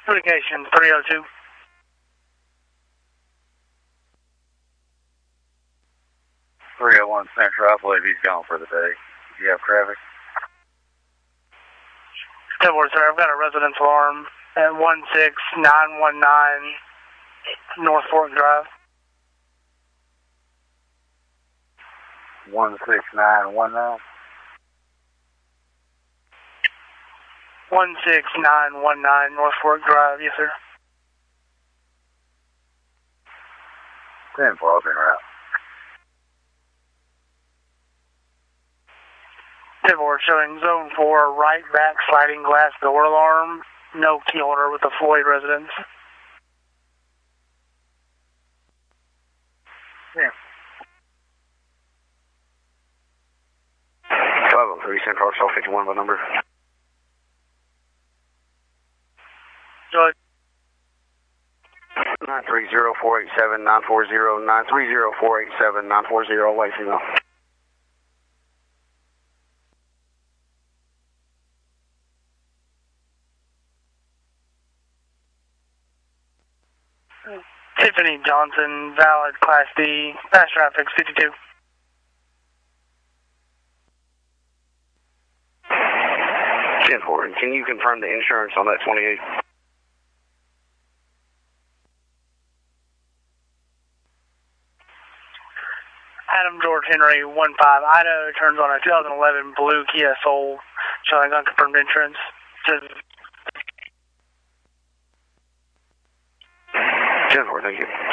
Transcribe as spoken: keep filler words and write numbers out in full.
Communication three oh two. three oh one Central, I believe he's gone for the day. Do you have traffic? ten four, sir, I've got a residence alarm at one six nine one nine North Fork Drive. one six nine one nine? one six nine one nine North Fork Drive, yes, sir. ten four, I'll be around. ten four, showing zone four, right back sliding glass door alarm. No key holder with the Floyd residence. Yeah. five oh three Central, Cell fifty-one, what number? Good. nine three zero four eight seven nine four zero, nine three zero four eight seven nine four zero, white female. Tiffany Johnson, valid Class D, fast traffic fifty-two. ten four, can you confirm the insurance on that twenty-eight? Adam George Henry, one five Idaho, turns on a two thousand eleven blue Kia Soul, showing unconfirmed insurance. ten four, thank you.